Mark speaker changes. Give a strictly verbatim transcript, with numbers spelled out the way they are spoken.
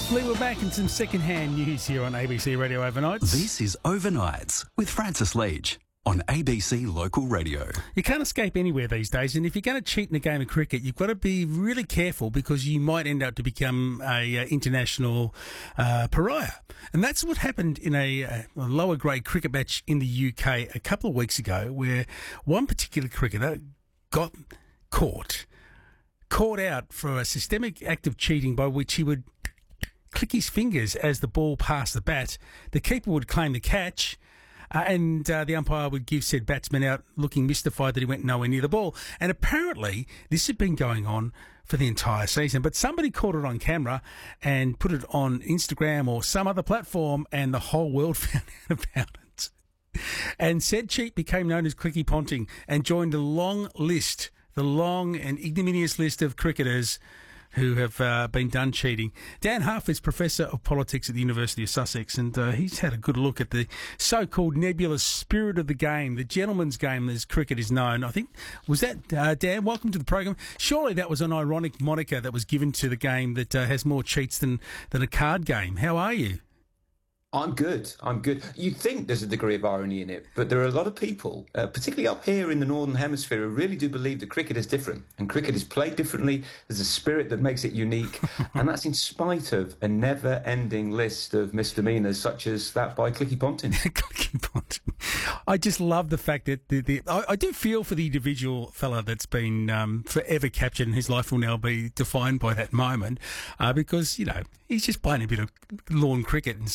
Speaker 1: Lee, we're back in some second-hand news here on A B C Radio Overnights.
Speaker 2: This is Overnights with Francis Leach on A B C Local Radio.
Speaker 1: You can't escape anywhere these days, and if you're going to cheat in a game of cricket, you've got to be really careful because you might end up to become a uh, international uh, pariah. And that's what happened in a, a lower grade cricket match in the U K a couple of weeks ago, where one particular cricketer got caught, caught out for a systemic act of cheating by which he would click his fingers as the ball passed the bat. The keeper would claim the catch, uh, and uh, the umpire would give said batsman out looking mystified that he went nowhere near the ball. And apparently this had been going on for the entire season, but somebody caught it on camera and put it on Instagram or some other platform, and the whole world found out about it. And said cheat became known as Clicky Ponting and joined a long list, the long and ignominious list of cricketers who have uh, been done cheating. Dan Huff is Professor of Politics at the University of Sussex, and uh, he's had a good look at the so-called nebulous spirit of the game, the gentleman's game as cricket is known. I think, was that, uh, Dan, welcome to the program. Surely that was an ironic moniker that was given to the game that uh, has more cheats than, than a card game. How are you?
Speaker 3: I'm good. I'm good. You'd think there's a degree of irony in it, but there are a lot of people, uh, particularly up here in the Northern Hemisphere, who really do believe that cricket is different. And cricket is played differently. There's a spirit that makes it unique. And that's in spite of a never-ending list of misdemeanours, such as that by Clicky Ponting.
Speaker 1: Clicky Ponting. I just love the fact that the, the I, I do feel for the individual fella that's been um, forever captured, and his life will now be defined by that moment, uh, because, you know, he's just playing a bit of lawn cricket and